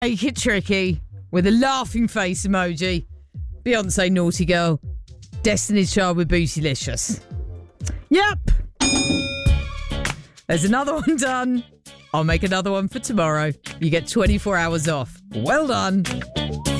Make it tricky with a laughing face emoji. Beyonce naughty girl. Destiny's Child with Bootylicious. Yep. There's another one done. I'll make another one for tomorrow. You get 24 hours off. Well done.